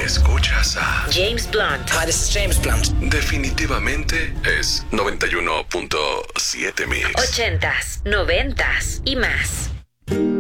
Escuchas a James Blunt. Hi, this is James Blunt. Definitivamente es 91.7 Mix. 80s, 90s y más.